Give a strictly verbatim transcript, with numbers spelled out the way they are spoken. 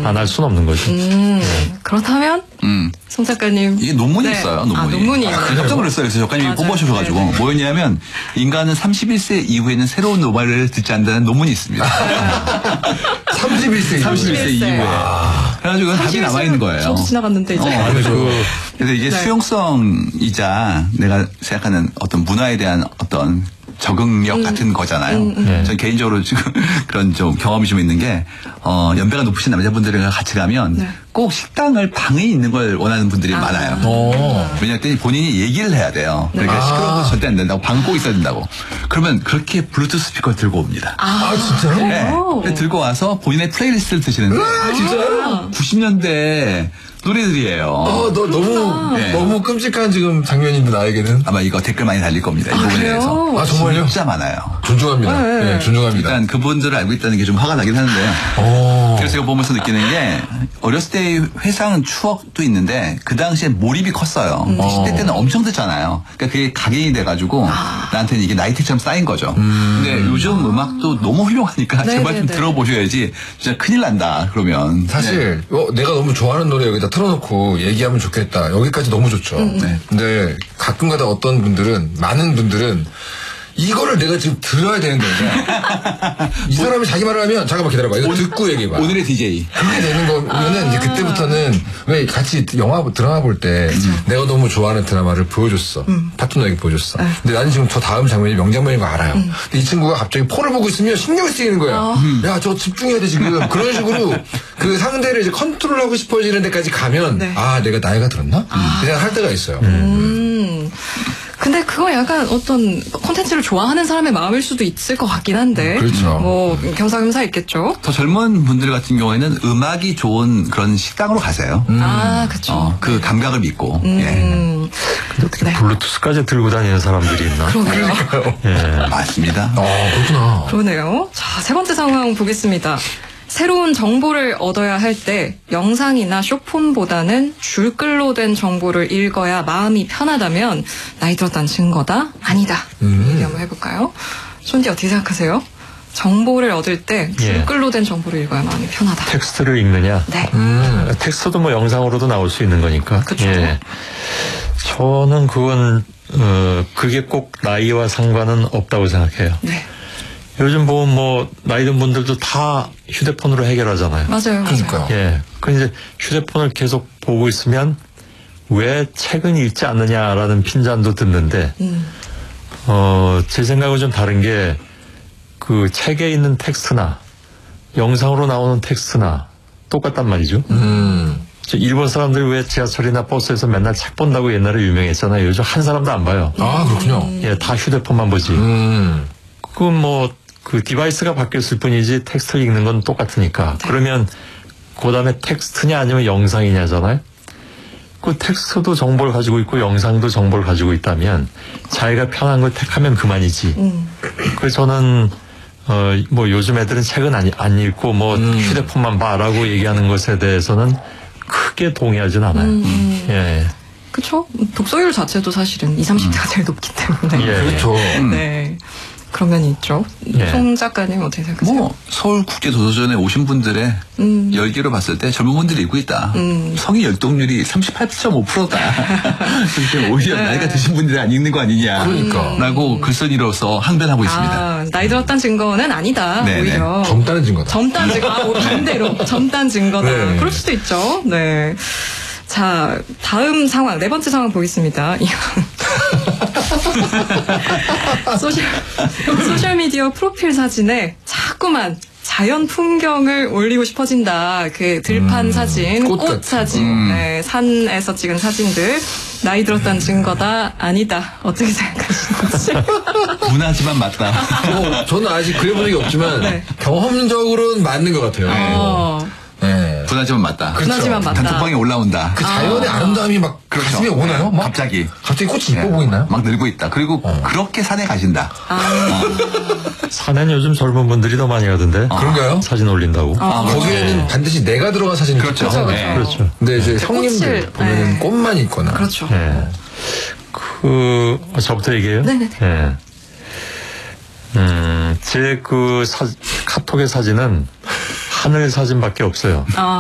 안 할 수는 없는 거죠. 음. 네. 그렇다면 음. 송 작가님. 이게 논문이 네. 있어요. 논문이. 아, 논문이 아, 깜짝 놀랐어요. 그래서 작가님이 뽑아주셔가지고 네, 네. 뭐였냐면 인간은 삼십일 세 이후에는 새로운 노말을 듣지 않는다는 논문이 있습니다. 삼십일 세 삼십일 세 이후에. 아. 그래가지고 답이 남아있는 거예요. 저도 지나갔는데 이제. 어, 그래서, 그래서 이게 네. 수용성이자 내가 생각하는 어떤 문화에 대한 어떤 적응력 음. 같은 거잖아요. 음, 음. 네. 전 개인적으로 지금 그런 좀 경험이 좀 있는 게, 어, 연배가 높으신 남자분들이랑 같이 가면 네. 꼭 식당을 방에 있는 걸 원하는 분들이 아. 많아요. 오. 왜냐하면 본인이 얘기를 해야 돼요. 그러니까 아. 시끄러워서 절대 안 된다고. 방 꼭 있어야 된다고. 그러면 그렇게 블루투스 스피커를 들고 옵니다. 아, 진짜요? 네. 근데 들고 와서 본인의 플레이리스트를 드시는데 아, 진짜요? 구십 년대 노래들이에요. 어, 너 너무 네. 너무 끔찍한 지금 장면인데 나에게는. 아마 이거 댓글 많이 달릴 겁니다. 이 부분에 그래요? 대해서. 아, 정말요? 진짜 많아요. 존중합니다. 네. 네, 존중합니다. 일단 그분들을 알고 있다는 게 좀 화가 나긴 하는데요. 오. 그래서 제가 보면서 느끼는 게 어렸을 때의 회상 추억도 있는데 그 당시에 몰입이 컸어요. 음. 십 대 때는 엄청 듣잖아요. 그러니까 그게 각인이 돼가지고 아. 나한테는 이게 나이트처럼 쌓인 거죠. 음. 근데 요즘 음악도 너무 훌륭하니까 네, 제발 네, 좀 네. 들어보셔야지 진짜 큰일 난다 그러면. 사실 어, 내가 너무 좋아하는 노래 여기다 틀어놓고 얘기하면 좋겠다. 여기까지 너무 좋죠. 네. 근데 가끔가다 어떤 분들은 많은 분들은 이거를 내가 지금 들어야 되는 거야. 이 사람이 자기 말을 하면 잠깐만 기다려봐. 이거 듣고 얘기해봐. 오늘의 디제이. 그렇게 되는 거면은 이제 그때부터는 왜 같이 영화 드라마 볼 때 내가 너무 좋아하는 드라마를 보여줬어. 파트너에게 보여줬어. 근데 나는 지금 저 다음 장면이 명장면인 거 알아요. 근데 이 친구가 갑자기 폰을 보고 있으면 신경이 쓰이는 거야. 야, 저 집중해야 돼 지금. 그런 식으로 그 상대를 이제 컨트롤하고 싶어지는 데까지 가면 네. 아, 내가 나이가 들었나? 그 생각할 때가 있어요. 음. 근데 그거 약간 어떤 콘텐츠를 좋아하는 사람의 마음일 수도 있을 것 같긴 한데. 그렇죠. 뭐 겸사겸사 있겠죠. 더 젊은 분들 같은 경우에는 음악이 좋은 그런 식당으로 가세요. 아, 그렇죠. 어, 그 감각을 믿고. 예. 음. 근데 어떻게 네. 블루투스까지 들고 다니는 사람들이 있나? 그러게요. 예. 맞습니다. 아, 그렇구나. 그러네요. 자, 세 번째 상황 보겠습니다. 새로운 정보를 얻어야 할 때 영상이나 쇼폰보다는 줄글로 된 정보를 읽어야 마음이 편하다면 나이 들었다는 증거다? 아니다. 음. 얘기 한번 해볼까요? 손디 어떻게 생각하세요? 정보를 얻을 때 줄글로 된 정보를 읽어야 마음이 편하다. 텍스트를 읽느냐? 네. 음. 텍스트도 뭐 영상으로도 나올 수 있는 거니까. 그쵸. 예. 저는 그건 어 그게 꼭 나이와 상관은 없다고 생각해요. 네. 요즘 보면 뭐 나이 든 분들도 다 휴대폰으로 해결하잖아요. 맞아요. 그러니까요. 예. 그 이제 휴대폰을 계속 보고 있으면 왜 책은 읽지 않느냐라는 핀잔도 듣는데 음. 어, 제 생각은 좀 다른 게 그 책에 있는 텍스트나 영상으로 나오는 텍스트나 똑같단 말이죠. 음. 저 일본 사람들이 왜 지하철이나 버스에서 맨날 책 본다고 옛날에 유명했잖아요. 요즘 한 사람도 안 봐요. 아, 그렇군요. 예, 다 휴대폰만 보지. 음. 그건 뭐 그 디바이스가 바뀌었을 뿐이지 텍스트 읽는 건 똑같으니까. 네. 그러면 그 다음에 텍스트냐 아니면 영상이냐잖아요. 그 텍스트도 정보를 가지고 있고 영상도 정보를 가지고 있다면 자기가 편한 걸 택하면 그만이지. 음. 그래서 저는 어 뭐 요즘 애들은 책은 안, 안 읽고 뭐 음. 휴대폰만 봐라고 얘기하는 것에 대해서는 크게 동의하진 않아요. 음. 예. 그쵸? 독서율 자체도 사실은 이십, 삼십 대가 제일 높기 때문에. 예. 그렇죠. 네. 그런 면이 있죠. 예. 송 작가님 어떻게 생각하세요? 뭐 서울국제도서전에 오신 분들의 음. 열기로 봤을 때 젊은 분들이 읽고 있다. 음. 성인 열독률이 삼십팔 점 오 퍼센트다. 그러니까 오히려 네. 나이가 드신 분들이 안 읽는 거 아니냐. 그러니까. 라고 글쓴이로서 항변하고 있습니다. 아, 나이 들었다는 증거는 아니다. 네네. 오히려. 젊다는 증거다. 젊다는 증거. 아, 오, 반대로. 젊다는 증거다. 네. 그럴 수도 있죠. 네. 자, 다음 상황, 네 번째 상황 보겠습니다. 소셜, 소셜미디어 프로필 사진에 자꾸만 자연 풍경을 올리고 싶어진다. 그 들판 음, 사진, 꽃 꽃, 같은. 사진, 음. 네, 산에서 찍은 사진들. 나이 들었다는 증거다. 아니다. 어떻게 생각하시는지. 분하지만 맞다. 어, 저는 아직 그래본 적이 없지만 네. 경험적으로는 맞는 것 같아요. 어, 네. 분하지만 맞다. 그렇죠. 분하지만 맞다. 단톡방에 올라온다. 그 자연의 아. 름다움이 막 그렇죠. 가슴에 오나요? 네, 막 갑자기. 갑자기 꽃이 이뻐 네. 보이나요? 막 늘고 있다. 그리고 어. 그렇게 산에 가신다. 아, 산엔 요즘 젊은 분들이 더 많이 가던데. 그런가요? 사진 올린다고. 아, 거기에는 반드시 내가 들어간 사진이 그렇죠. 있죠. 네. 그렇죠. 근데 이제 꽃을, 형님들 보면은 네. 꽃만 있거나. 그렇죠. 예. 그, 어, 저부터 얘기해요? 네네네. 예. 음, 제 그 사, 카톡의 사진은 하늘 사진밖에 없어요. 아.